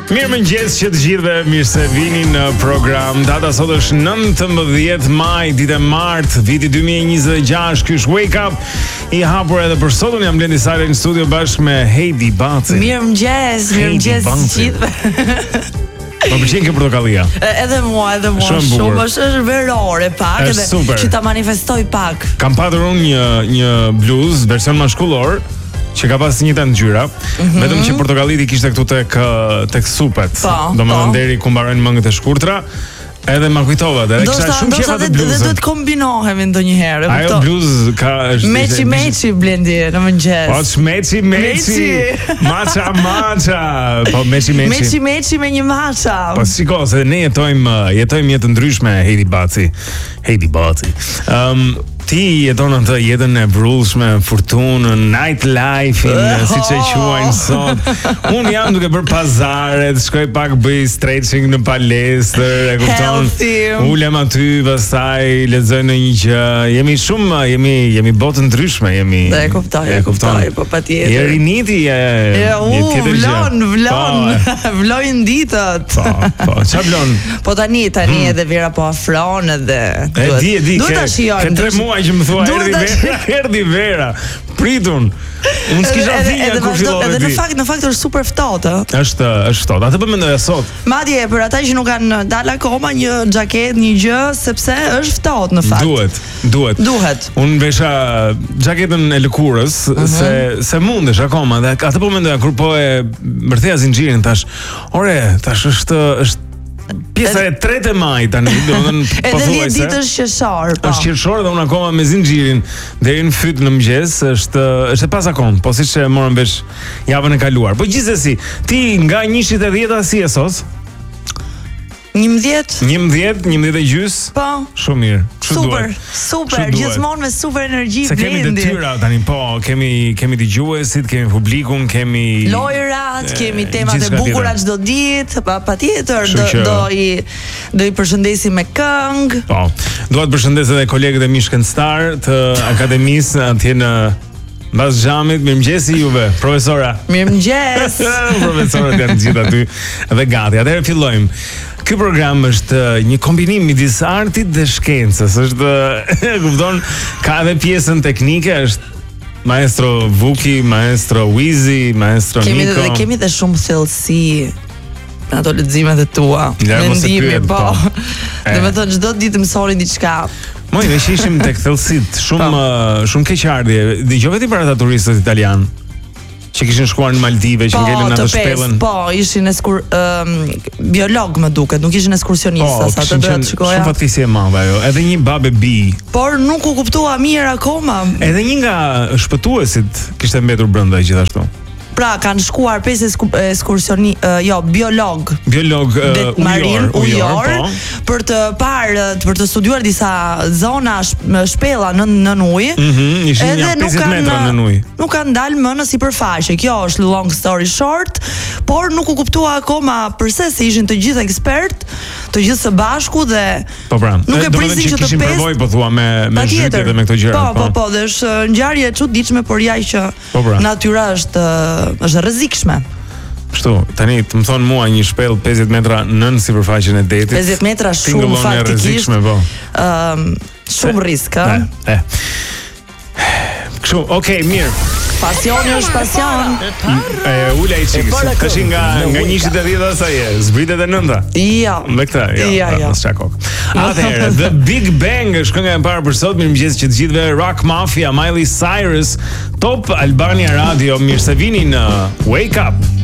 Mirëmëngjes që të gjithëve, mirë se vini në program. Data sot është 19 maj, ditë e martë, viti 2026. Ky është Wake Up i hapur edhe për sot. Unë jam Blendi Sale në studio bashkë me Heidi Baci. Mirëmëngjes të gjithëve. Më pëlqen kjo portokallia. Edhe mua. Shumë është verore pak edhe që ta manifestoj pak. Kam patur unë një bluz version maskullor që ka pas një të ngjyra, vetëm që portokallit i kishte këtu tek supet. Domethënë deri ku mbarojnë mëngët e shkurtra. Edhe ma kujtova, dhe kisha shumë qefa të bluzën. Do të kombinohemi ndonjëherë. Ajo bluzë ka është meçi Blendi në mëngjes. Po meçi. Maça. Po meçi. Meçi me një maça. Po shiko, se ne jetojmë jetë ndryshme, Heidi Baci. Ti jeton atë jetën e brullshme, fortunën, nightlife-in, siç e quajnë sot. Unë jam duke bërë pazare, shkoj pak bëj stretching në palestër, e kupton? Ulem aty, pastaj lexoj në një gjë. Jemi botë ndryshme, E kuptoj, po patjetër. Je riniti, tjetër gjë. Vlojnë ditët. Po, ç'a vlon? Po tani edhe Vera po afron edhe. Duhet ta shijojmë. Që më thua erdhi Vera. Pritun. Unë s'kisha vija kur fillove ti. Edhe në fakt është super ftohtë. Është ftohtë. Atë po mendoja sot. Madje për ata që nuk kanë dalë akoma një xhaketë, një gjë, sepse është ftohtë në fakt. Duhet. Unë vesha xhaketën e lëkurës se mundesh akoma dhe atë po mendoja kur po e mbërtheja zinxhirin tash. Tash është pjesa e 3 maj tani, domethënë pothuajse. Edhe ditë është qershor, po. Është qershor dhe unë akoma me zinxhirin deri në fyt në mëngjes, është e pas akon, po siç e morëm vesh javën e kaluar. Po gjithsesi, ti nga 1:10 si e sos? 11 e gjys? Po. Shumë mirë. Super. Gjithmonë me super energji Blendi. Se kemi detyra tani, po, kemi dëgjuesit, kemi publikun, kemi lojrat, kemi temat e bukura çdo ditë, patjetër do i përshëndesim me këngë. Po. Dua të përshëndes edhe kolegët e mi shkencëtar të akademisë atje në mbas xhamit. Mirëmëngjesi juve, profesora. Mirëmëngjes. Profesorët janë gjithë aty dhe gati. Atëherë fillojmë. Ky program është një kombinim midis artit dhe shkencës. Është, kupton, ka edhe pjesën teknike, është maestro Vuki, maestro Wizi, maestro Niko. Kemi dhe shumë thellësi në ato leximet e tua. Mendimi, po. Domethënë çdo ditë mësonin diçka. Moj, ne ishim tek thellësit, shumë keqardhje. Dëgjove ti për ata turistët italian që kishin shkuar në Maldive, që ngelën atë shpellën. Po, ishin biolog më duket, nuk ishin ekskursionistë, sa të doja të shikoja. Shumë fatkeqësi e madhe ajo. Edhe një babë bi. Por nuk u kuptua mirë akoma. Edhe një nga shpëtuesit kishte mbetur brenda gjithashtu. Pra, kanë shkuar 5 biolog ujor për të parë, për të studiuar disa zona shpella nën ujë. Ishin 50 metra nën ujë. Nuk kanë dalë më në sipërfaqe. Kjo është long story short, por nuk u kuptua akoma pse se ishin të gjithë ekspert, të gjithë së bashku dhe nuk e prisin që të pesë. Provoj, po thua, me zhytje dhe me këto gjëra. Po, dhe është ngjarje e çuditshme, por ja që natyra është rrezikshme. Kështu, tani të më thonë mua një shpellë 50 metra nën sipërfaqen e detit. 50 metra shumë faktikisht. Shumë risk, ha? Kështu, okay, mirë. Pasioni është pasion. Ulej çikis. Tash nga 1:10 asaj, zbritet e 9. Jo. Me këtë, jo. Mos çakok. Atëherë, The Big Bang është kënga e parë për sot. Mirëmëngjes që të gjithëve. Rock Mafia, Miley Cyrus, Top Albania Radio. Mirë se vini në Wake Up.